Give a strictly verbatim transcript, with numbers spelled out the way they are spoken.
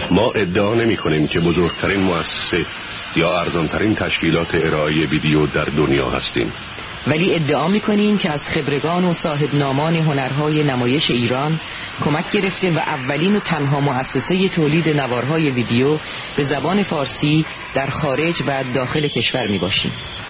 ما ادعا نمی کنیم که بزرگترین مؤسسه یا ارزانترین تشکیلات ارائه ویدیو در دنیا هستیم، ولی ادعا می‌کنیم که از خبرگان و صاحب نامان هنرهای نمایش ایران کمک گرفتیم و اولین و تنها مؤسسه تولید نوارهای ویدیو به زبان فارسی در خارج و داخل کشور میباشیم.